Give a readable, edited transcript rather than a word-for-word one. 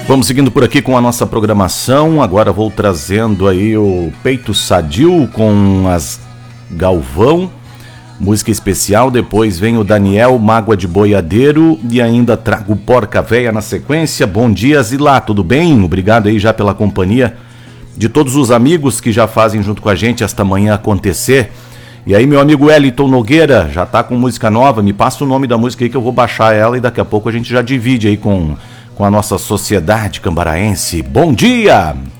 Vamos seguindo por aqui com a nossa programação. Agora vou trazendo aí o Peito Sadio com as Galvão, música especial. Depois vem o Daniel, Mágoa de Boiadeiro, e ainda trago Porca Véia na sequência. Bom dia, Zilá, tudo bem? Obrigado aí já pela companhia de todos os amigos que já fazem junto com a gente esta manhã acontecer. E aí, meu amigo Wellington Nogueira, já tá com música nova, me passa o nome da música aí que eu vou baixar ela e daqui a pouco a gente já divide aí com a nossa sociedade cambaraense. Bom dia!